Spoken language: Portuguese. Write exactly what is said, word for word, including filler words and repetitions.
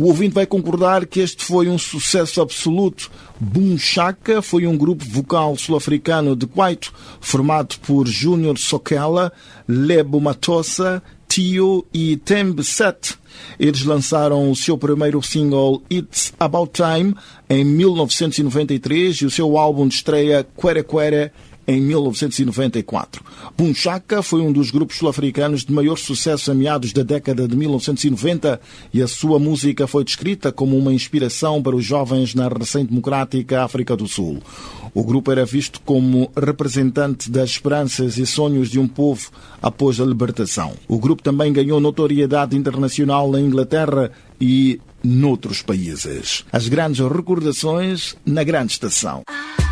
O ouvinte vai concordar que este foi um sucesso absoluto. Boom Shaka foi um grupo vocal sul-africano de Kwaito, formado por Júnior Sokela, Lebo Matosa, Tio e Tembe Set. Eles lançaram o seu primeiro single It's About Time em mil novecentos e noventa e três e o seu álbum de estreia Quere Quere em mil novecentos e noventa e quatro. Boom Shaka foi um dos grupos sul-africanos de maior sucesso a meados da década de mil novecentos e noventa e a sua música foi descrita como uma inspiração para os jovens na recém-democrática África do Sul. O grupo era visto como representante das esperanças e sonhos de um povo após a libertação. O grupo também ganhou notoriedade internacional na Inglaterra e noutros países. As grandes recordações na grande estação.